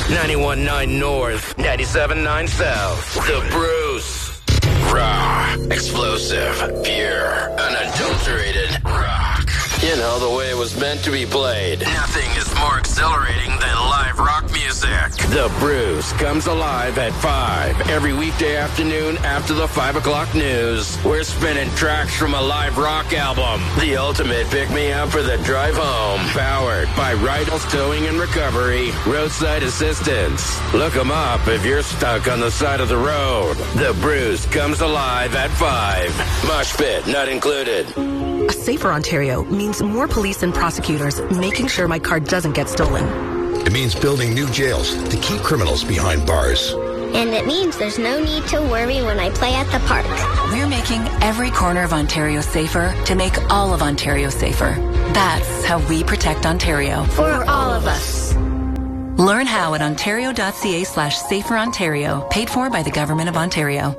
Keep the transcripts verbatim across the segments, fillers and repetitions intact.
ninety-one point nine North, ninety-seven point nine South. The Bruce. Raw, explosive, pure, unadulterated rock. You know, the way it was meant to be played. Nothing is more exhilarating than live rock music. The Bruce comes alive at five every weekday afternoon after the five o'clock news. We're spinning tracks from a live rock album. The ultimate pick-me-up for the drive home. Powered by Rydell's Towing and Recovery, Roadside Assistance. Look them up if you're stuck on the side of the road. The Bruce comes alive at five. Mosh pit not included. A safer Ontario means more police and prosecutors making sure my car doesn't get stolen. It means building new jails to keep criminals behind bars. And it means there's no need to worry when I play at the park. We're making every corner of Ontario safer to make all of Ontario safer. That's how we protect Ontario. For all of us. Learn how at ontario.ca slash safer Ontario. Paid for by the Government of Ontario.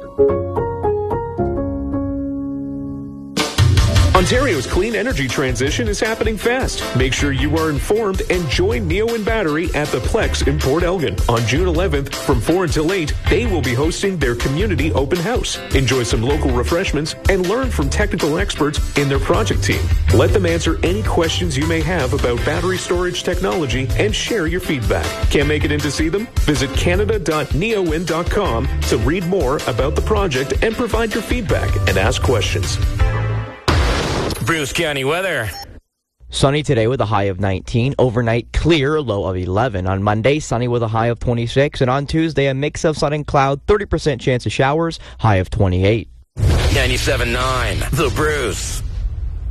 Ontario's clean energy transition is happening fast. Make sure you are informed and join Neoen Battery at the Plex in Port Elgin. On June eleventh, from four until eight, they will be hosting their community open house. Enjoy some local refreshments and learn from technical experts in their project team. Let them answer any questions you may have about battery storage technology and share your feedback. Can't make it in to see them? Visit canada dot neoen dot com to read more about the project and provide your feedback and ask questions. Bruce County weather. Sunny today with a high of nineteen. Overnight clear, a low of eleven. On Monday, sunny with a high of twenty-six. And on Tuesday, a mix of sun and cloud, thirty percent chance of showers, high of twenty-eight. ninety-seven point nine, The Bruce.